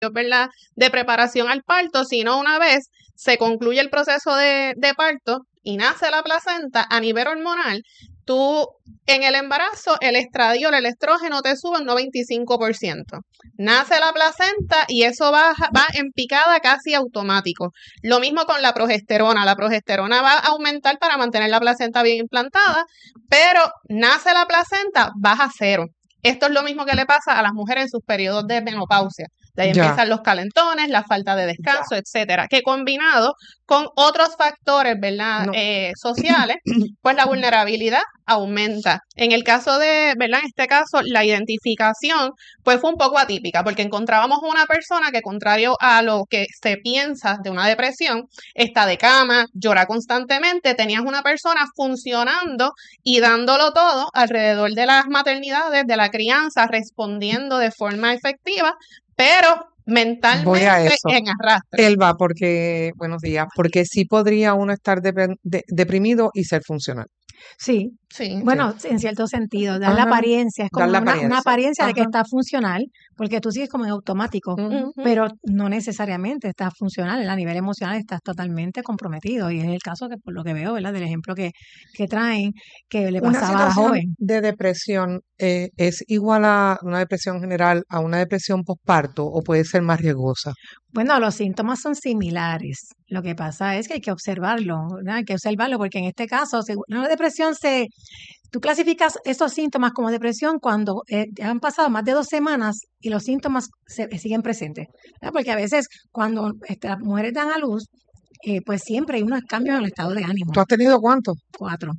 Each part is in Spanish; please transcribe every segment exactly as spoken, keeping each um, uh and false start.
¿verdad?, de preparación al parto, sino una vez se concluye el proceso de, de parto y nace la placenta a nivel hormonal, tú en el embarazo el estradiol, el estrógeno te sube un noventa y cinco por ciento. Nace la placenta y eso va, va en picada casi automático. Lo mismo con la progesterona. La progesterona va a aumentar para mantener la placenta bien implantada, pero nace la placenta, baja a cero. Esto es lo mismo que le pasa a las mujeres en sus periodos de menopausia. De ahí Ya. empiezan los calentones, la falta de descanso, etcétera. Que combinado con otros factores, ¿verdad?, No. eh, sociales, pues la vulnerabilidad aumenta. En el caso de, ¿verdad?, en este caso, la identificación, pues fue un poco atípica, porque encontrábamos una persona que, contrario a lo que se piensa de una depresión, está de cama, llora constantemente, tenías una persona funcionando y dándolo todo alrededor de las maternidades, de la crianza, respondiendo de forma efectiva, pero mentalmente Voy a eso. en arrastre. Elba, porque, buenos días, porque sí podría uno estar depre- de- deprimido y ser funcional. Sí, Sí. bueno, en cierto sentido, dar la Ajá, apariencia, es como dar la una, una apariencia. apariencia de que Ajá. está funcional, porque tú sigues como en automático, Ujú. pero no necesariamente estás funcional, a nivel emocional estás totalmente comprometido, y es el caso que por lo que veo, ¿verdad?, del ejemplo que, que traen, que le Una pasaba a la situación joven. de depresión eh, es igual a una depresión general a una depresión posparto o puede ser más riesgosa. Bueno, los síntomas son similares. Lo que pasa es que hay que observarlo, ¿verdad? Hay que observarlo porque en este caso, según la depresión se, tú clasificas estos síntomas como depresión cuando eh, han pasado más de dos semanas y los síntomas se, siguen presentes, ¿verdad? Porque a veces cuando este, las mujeres dan a luz, eh, pues siempre hay unos cambios en el estado de ánimo. ¿Tú has tenido cuánto? Cuatro.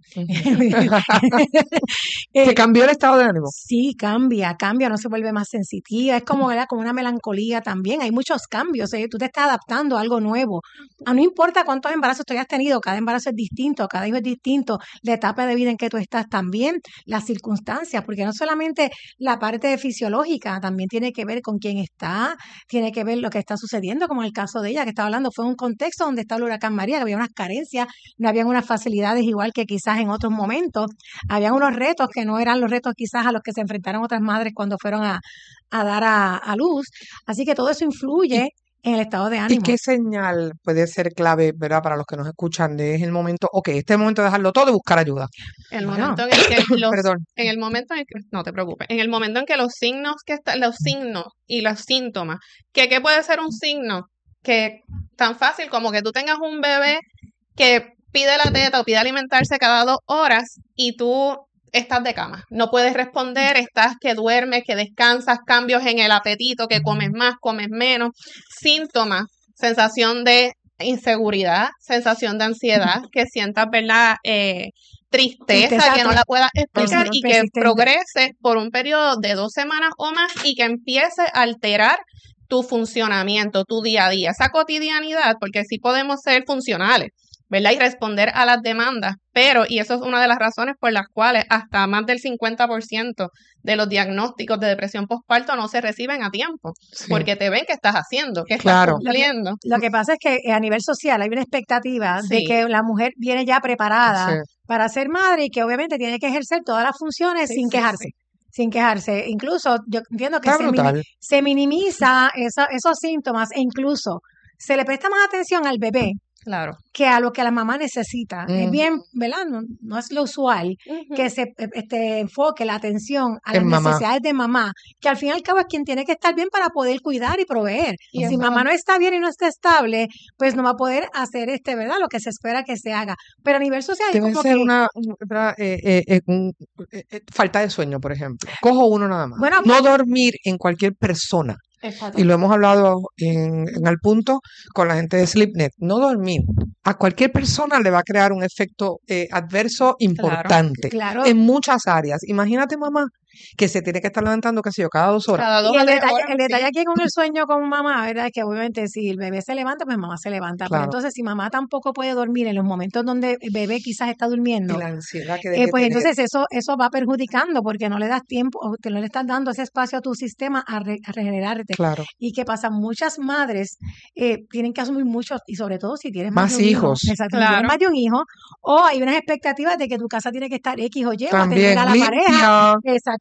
¿Que Eh, cambió el estado de ánimo? Sí, cambia, cambia, no se vuelve más sensitiva, es como, ¿verdad?, como una melancolía también, hay muchos cambios, ¿eh? Tú te estás adaptando a algo nuevo, a no importa cuántos embarazos tú hayas tenido, cada embarazo es distinto, cada hijo es distinto, la etapa de vida en que tú estás también, las circunstancias, porque no solamente la parte fisiológica, también tiene que ver con quién está, tiene que ver lo que está sucediendo, como en el caso de ella que estaba hablando, fue un contexto donde estaba el huracán María, que había unas carencias, no habían unas facilidades igual que quizás en otros momentos, habían unos retos que no eran los retos quizás a los que se enfrentaron otras madres cuando fueron a, a dar a, a luz. Así que todo eso influye en el estado de ¿Y ánimo. qué señal puede ser clave, verdad, para los que nos escuchan? De es el momento, ok, este es el momento de dejarlo todo y buscar ayuda. El Bueno. momento en el que los, Perdón. en el momento en el que, no te preocupes, en el momento en que los signos que están, los signos y los síntomas, que qué puede ser un signo, que tan fácil como que tú tengas un bebé que pide la teta o pide alimentarse cada dos horas y tú estás de cama, no puedes responder, estás que duermes, que descansas, cambios en el apetito, que comes más, comes menos, síntomas, sensación de inseguridad, sensación de ansiedad, que sientas, ¿verdad?, eh, tristeza, Tristeza que no per- la puedas explicar y que persistente. progrese por un periodo de dos semanas o más y que empiece a alterar tu funcionamiento, tu día a día, esa cotidianidad, porque sí podemos ser funcionales, ¿verdad?, y responder a las demandas, pero, y eso es una de las razones por las cuales hasta más del cincuenta por ciento de los diagnósticos de depresión postparto no se reciben a tiempo, Sí. porque te ven que estás haciendo, que Claro. estás cumpliendo. Lo que pasa es que eh, a nivel social hay una expectativa de Sí. que la mujer viene ya preparada Sí. para ser madre y que obviamente tiene que ejercer todas las funciones Sí, sin sí, quejarse. Sin quejarse. Incluso yo entiendo que Está se, mini- brutal. se minimiza esa- esos síntomas e incluso se le presta más atención al bebé Claro. que a lo que la mamá necesita. Es Mm. bien, ¿verdad? No, no es lo usual Ujú. que se eh, este, enfoque la atención a las En mamá. necesidades de mamá, que al fin y al cabo es quien tiene que estar bien para poder cuidar y proveer. Y Si eso- mamá no está bien y no está estable, pues no va a poder hacer este, ¿verdad? Lo que se espera que se haga. Pero a nivel social es Debe como ser que, una, un- ¿verdad? Eh, eh, eh, un- eh, eh, falta de sueño, por ejemplo. Cojo uno nada más. Bueno, No dormir en cualquier persona. Exacto. Y lo hemos hablado en, en el punto con la gente de SleepNet. No dormir a cualquier persona le va a crear un efecto eh, adverso importante claro. en muchas áreas. Imagínate, mamá, que se tiene que estar levantando, qué sé yo, cada dos horas. Cada dos Y a el tres detalle, horas, el detalle sí. aquí con el sueño con mamá, ¿verdad? Es que obviamente si el bebé se levanta, pues mamá se levanta. Pero Claro. entonces si mamá tampoco puede dormir en los momentos donde el bebé quizás está Y durmiendo, la ansiedad que eh, debe pues tener. entonces eso eso va perjudicando porque no le das tiempo, o que no le estás dando ese espacio a tu sistema a, re- a regenerarte. Claro. Y que pasa, muchas madres eh, tienen que asumir muchos, y sobre todo si tienes más, Más de un hijo. hijos. Exacto, si tienes Claro. más de un hijo, o hay unas expectativas de que tu casa tiene que estar X o Y, o También atender a la pareja. limpia. Exacto.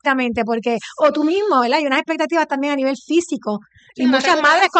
Exactamente, porque, o tú mismo, ¿verdad? Hay unas expectativas también a nivel físico. Sí, Y una muchas madres recuperación.